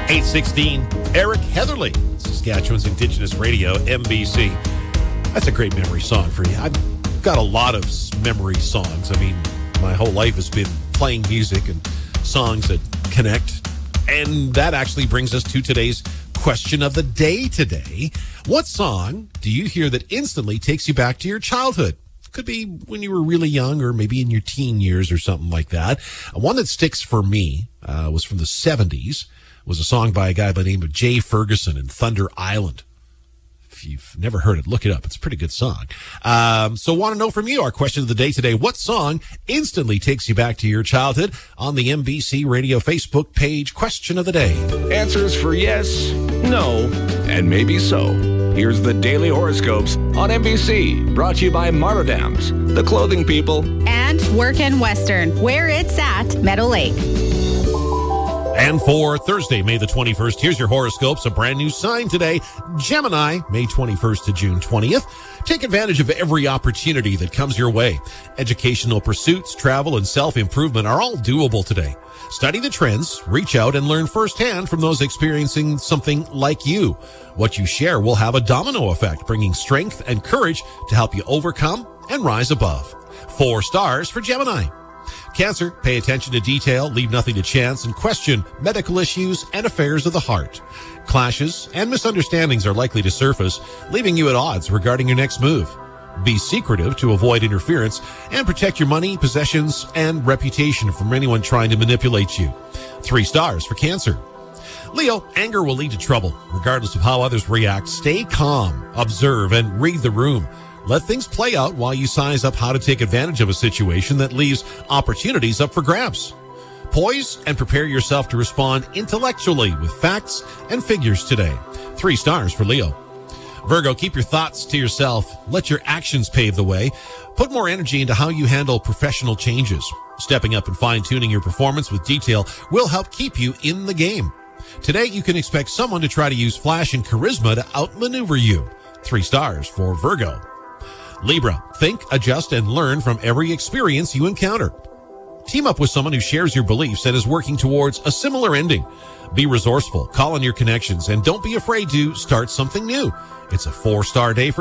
8:16, Eric Heatherly, Saskatchewan's Indigenous Radio, MBC. That's a great memory song for you. I've got a lot of memory songs. I mean, my whole life has been playing music and songs that connect. And that actually brings us to today's question of the day today. What song do you hear that instantly takes you back to your childhood? Could be when you were really young or maybe in your teen years or something like that. One that sticks for me was from the 70s. Was a song by a guy by the name of Jay Ferguson and Thunder Island. If you've never heard it, look it up. It's a pretty good song. So want to know from you, our question of the day today, what song instantly takes you back to your childhood? On the MBC Radio Facebook page, question of the day. Answers for yes, no, and maybe so. Here's the Daily Horoscopes on MBC, brought to you by Martindams, the clothing people. And Work and Western, where it's at Meadow Lake. And for Thursday, May the 21st, here's your horoscopes. A brand new sign today, Gemini, May 21st to June 20th. Take advantage of every opportunity that comes your way. Educational pursuits, travel, and self-improvement are all doable today. Study the trends, reach out, and learn firsthand from those experiencing something like you. What you share will have a domino effect, bringing strength and courage to help you overcome and rise above. 4 stars for Gemini. Cancer, pay attention to detail, leave nothing to chance, and question medical issues and affairs of the heart. Clashes and misunderstandings are likely to surface, leaving you at odds regarding your next move. Be secretive to avoid interference and protect your money, possessions, and reputation from anyone trying to manipulate you. 3 stars for Cancer. Leo, anger will lead to trouble. Regardless of how others react, stay calm, observe, and read the room. Let things play out while you size up how to take advantage of a situation that leaves opportunities up for grabs. Poise and prepare yourself to respond intellectually with facts and figures today. 3 stars for Leo. Virgo, keep your thoughts to yourself. Let your actions pave the way. Put more energy into how you handle professional changes. Stepping up and fine-tuning your performance with detail will help keep you in the game. Today, you can expect someone to try to use flash and charisma to outmaneuver you. 3 stars for Virgo. Libra, think, adjust, and learn from every experience you encounter. Team up with someone who shares your beliefs and is working towards a similar ending. Be resourceful, call on your connections, and don't be afraid to start something new. It's a 4-star day for